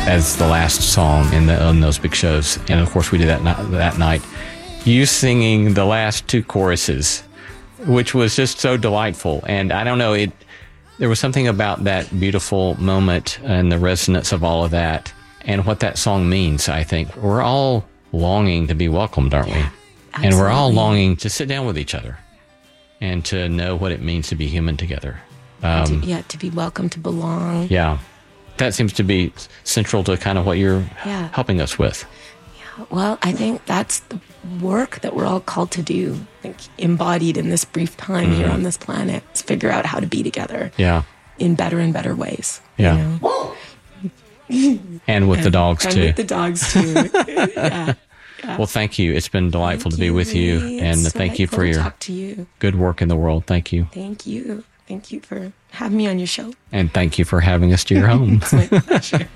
as the last song in those big shows. And of course, we did that night. You singing the last two choruses, which was just so delightful. And I don't know, there was something about that beautiful moment and the resonance of all of that and what that song means, I think. We're all longing to be welcomed, aren't we? Absolutely. And we're all longing to sit down with each other and to know what it means to be human together. To be welcome, to belong. Yeah. That seems to be central to kind of what you're helping us with. Yeah. Well, I think that's the work that we're all called to do, I think, embodied in this brief time here on this planet, is figure out how to be together in better and better ways. Yeah. You know? And with the dogs, too. And with the dogs, too. Yeah. Well, thank you. It's been delightful to be with you. And thank you for your good work in the world. Thank you. Thank you. Thank you for having me on your show. And thank you for having us to your home. It's my pleasure.